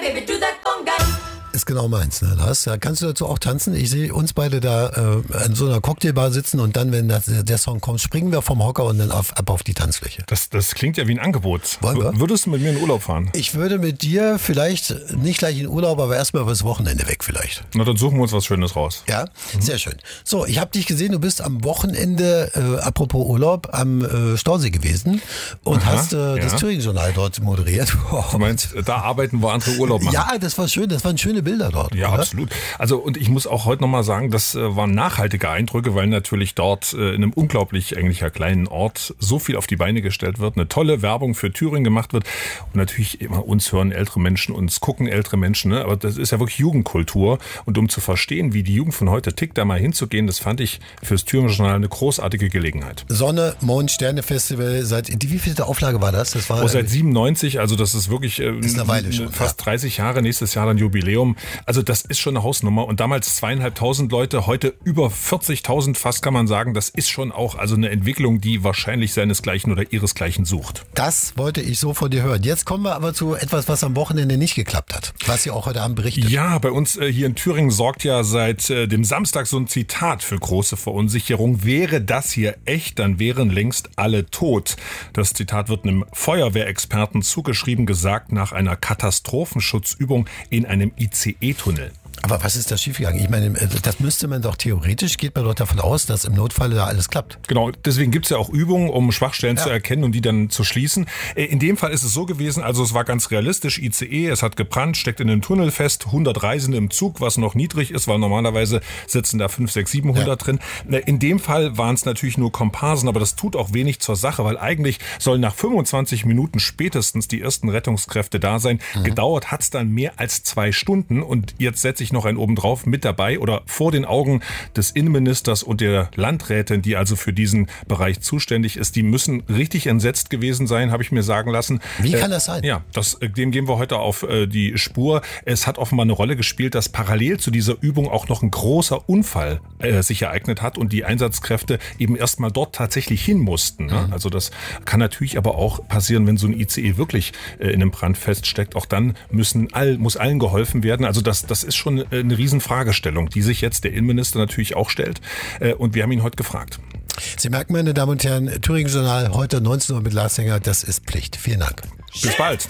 Ist genau meins, ne, Lars? Da kannst du dazu auch tanzen. Ich sehe uns beide da an so einer Cocktailbar sitzen und dann, wenn der Song kommt, springen wir vom Hocker und dann ab auf die Tanzfläche. Das klingt ja wie ein Angebot. Wollen wir? Würdest du mit mir in Urlaub fahren? Ich würde mit dir vielleicht nicht gleich in Urlaub, aber erstmal übers Wochenende weg vielleicht. Na, dann suchen wir uns was Schönes raus. Ja, sehr schön. So, ich habe dich gesehen, du bist am Wochenende, apropos Urlaub, am Stausee gewesen und hast das Thüringen-Journal dort moderiert. Du meinst, da arbeiten, wo andere Urlaub machen? Ja, das war schön, das waren schöne Bilder dort. Ja, oder? absolut. Also, und ich muss auch heute nochmal sagen, das waren nachhaltige Eindrücke, weil natürlich dort in einem unglaublich eigentlich ja kleinen Ort so viel auf die Beine gestellt wird, eine tolle Werbung für Thüringen gemacht wird und natürlich immer uns hören ältere Menschen, uns gucken ältere Menschen, ne? Aber das ist ja wirklich Jugendkultur und um zu verstehen, wie die Jugend von heute tickt, da mal hinzugehen, das fand ich fürs Thüringen-Journal eine großartige Gelegenheit. Sonne, Mond, Sterne-Festival, wie viel Auflage war das? Das war seit 97, also das ist wirklich ist eine Weile schon, fast 30 Jahre, nächstes Jahr dann Jubiläum. Also das ist schon eine Hausnummer und damals 2.500 Leute, heute über 40.000 fast kann man sagen, das ist schon auch also eine Entwicklung, die wahrscheinlich seinesgleichen oder ihresgleichen sucht. Das wollte ich so von dir hören. Jetzt kommen wir aber zu etwas, was am Wochenende nicht geklappt hat, was ihr auch heute Abend berichtet. Ja, bei uns hier in Thüringen sorgt ja seit dem Samstag so ein Zitat für große Verunsicherung. Wäre das hier echt, dann wären längst alle tot. Das Zitat wird einem Feuerwehrexperten zugeschrieben, gesagt nach einer Katastrophenschutzübung in einem ICE-Tunnel. Aber was ist da schiefgegangen? Ich meine, das müsste man doch theoretisch, geht man doch davon aus, dass im Notfall da alles klappt. Genau, deswegen gibt's ja auch Übungen, um Schwachstellen zu erkennen und die dann zu schließen. In dem Fall ist es so gewesen, also es war ganz realistisch, ICE, es hat gebrannt, steckt in einem Tunnel fest, 100 Reisende im Zug, was noch niedrig ist, weil normalerweise sitzen da 500, 600, 700 drin. In dem Fall waren es natürlich nur Komparsen, aber das tut auch wenig zur Sache, weil eigentlich sollen nach 25 Minuten spätestens die ersten Rettungskräfte da sein. Gedauert hat's dann mehr als 2 Stunden und jetzt setze ich noch einen obendrauf mit dabei oder vor den Augen des Innenministers und der Landrätin, die also für diesen Bereich zuständig ist. Die müssen richtig entsetzt gewesen sein, habe ich mir sagen lassen. Wie kann das sein? Ja, dem gehen wir heute auf die Spur. Es hat offenbar eine Rolle gespielt, dass parallel zu dieser Übung auch noch ein großer Unfall sich ereignet hat und die Einsatzkräfte eben erstmal dort tatsächlich hin mussten. Ne? Also das kann natürlich aber auch passieren, wenn so ein ICE wirklich in einem Brand feststeckt. Auch dann muss allen geholfen werden. Also das ist schon eine Riesenfragestellung, die sich jetzt der Innenminister natürlich auch stellt. Und wir haben ihn heute gefragt. Sie merken, meine Damen und Herren, Thüringen-Journal heute 19 Uhr mit Lars Sänger, das ist Pflicht. Vielen Dank. Bis bald.